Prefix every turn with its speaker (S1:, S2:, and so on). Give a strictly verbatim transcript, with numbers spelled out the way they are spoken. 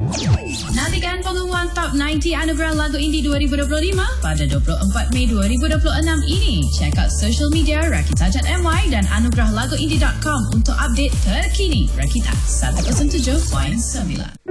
S1: Nantikan pengumuman Top sembilan puluh Anugerah Lagu Indie dua ribu dua puluh lima pada dua puluh empat Mei dua ribu dua puluh enam ini. Check out social media Rakita dot M Y dan anugerah lagu indie dot com untuk update terkini. Rakita seratus tujuh perpuluhan sembilan.